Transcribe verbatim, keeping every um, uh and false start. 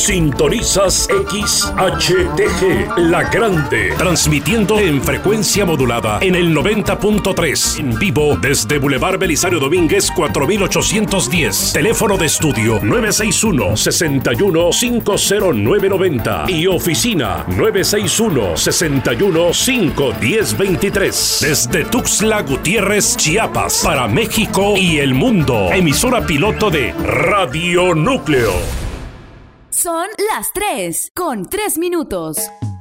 Sintonizas X H T G, La Grande, transmitiendo en frecuencia modulada en el noventa punto tres, en vivo desde Boulevard Belisario Domínguez cuatro mil ochocientos diez. Teléfono de estudio nueve seis uno, seis uno, cinco cero nueve nueve cero y oficina nueve seis uno, seis uno, cinco uno cero dos tres. Desde Tuxtla Gutiérrez, Chiapas, para México y el mundo. Emisora piloto de Radio Núcleo. Son las tres con tres minutos.